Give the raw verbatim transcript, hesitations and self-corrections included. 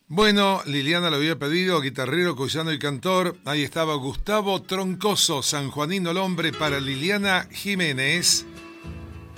Bueno, Liliana lo había pedido, guitarrero, cuyano y cantor. Ahí estaba Gustavo Troncoso, sanjuanino el hombre, para Liliana Jiménez.